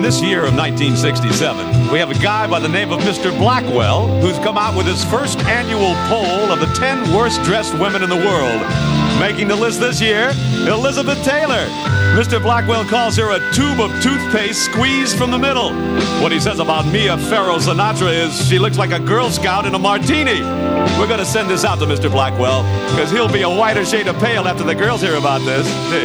this year of 1967, we have a guy by the name of Mr. Blackwell who's come out with his first annual poll of the 10 worst dressed women in the world. Making the list this year, Elizabeth Taylor. Mr. Blackwell calls her a tube of toothpaste squeezed from the middle. What he says about Mia Farrow Sinatra is she looks like a Girl Scout in a martini. We're going to send this out to Mr. Blackwell because he'll be a whiter shade of pale after the girls hear about this.